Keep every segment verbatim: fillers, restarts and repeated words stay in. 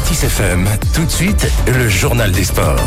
Actis F M, tout de suite, le journal des sports.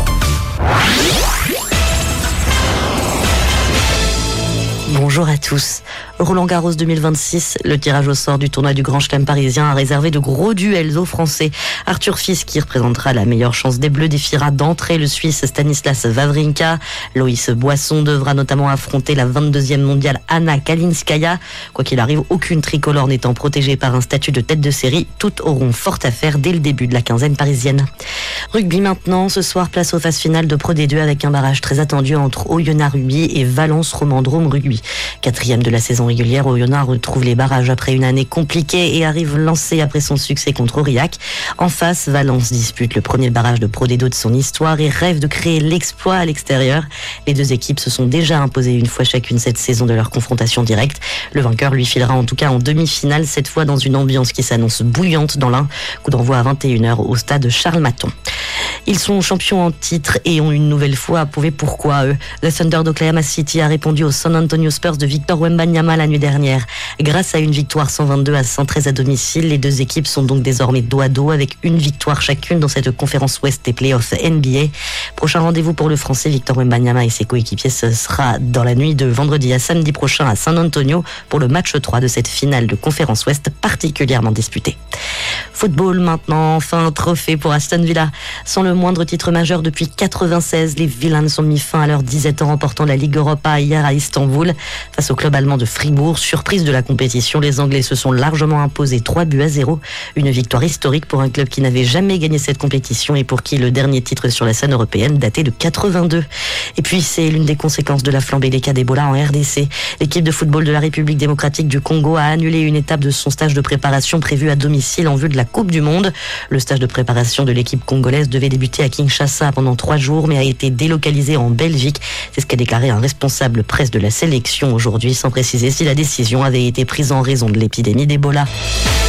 Bonjour à tous. Roland Garros deux mille vingt-six, le tirage au sort du tournoi du Grand Chelem parisien a réservé de gros duels aux Français. Arthur Fils, qui représentera la meilleure chance des Bleus, défiera d'entrée le Suisse Stanislas Wawrinka. Loïs Boisson devra notamment affronter la vingt-deuxième mondiale Anna Kalinskaya. Quoi qu'il arrive, aucune tricolore n'étant protégée par un statut de tête de série, toutes auront fort à faire dès le début de la quinzaine parisienne. Rugby maintenant, ce soir, place aux phases finales de Pro D deux avec un barrage très attendu entre Oyonnax Rugby et Valence Romandrome Rugby. Quatrième de la saison régulière, Oyonnax retrouve les barrages après une année compliquée et arrive lancé après son succès contre Aurillac. En face, Valence dispute le premier barrage de Pro D deux de son histoire et rêve de créer l'exploit à l'extérieur. Les deux équipes se sont déjà imposées une fois chacune cette saison de leur confrontation directe. Le vainqueur lui filera en tout cas en demi-finale, cette fois dans une ambiance qui s'annonce bouillante dans l'Ain. Coup d'envoi à vingt et une heures au stade Charles Maton. Ils sont champions en titre et ont une nouvelle fois prouvé pourquoi eux. Le Thunder d'Oklahoma City a répondu aux San Antonio Spurs de Victor Wembanyama la nuit dernière. Grâce à une victoire cent vingt-deux à cent treize à domicile, les deux équipes sont donc désormais dos à dos avec une victoire chacune dans cette conférence Ouest des playoffs N B A. Prochain rendez-vous pour le Français Victor Wembanyama et ses coéquipiers, ce sera dans la nuit de vendredi à samedi prochain à San Antonio pour le match trois de cette finale de conférence Ouest particulièrement disputée. Football maintenant, enfin un trophée pour Aston Villa. Sans le moindre titre majeur depuis quatre-vingt-seize, les Villains ont mis fin à leur disette en remportant la Ligue Europa hier à Istanbul. Face au club allemand de Fribourg, surprise de la compétition, les Anglais se sont largement imposés trois buts à zéro. Une victoire historique pour un club qui n'avait jamais gagné cette compétition et pour qui le dernier titre sur la scène européenne datait de quatre-vingt-deux. Et puis c'est l'une des conséquences de la flambée des cas d'Ebola en R D C. L'équipe de football de la République démocratique du Congo a annulé une étape de son stage de préparation prévue à domicile en vue de la Coupe du Monde. Le stage de préparation de l'équipe congolaise devait débuter à Kinshasa pendant trois jours mais a été délocalisé en Belgique. C'est ce qu'a déclaré un responsable presse de la sélection aujourd'hui, sans préciser si la décision avait été prise en raison de l'épidémie d'Ebola.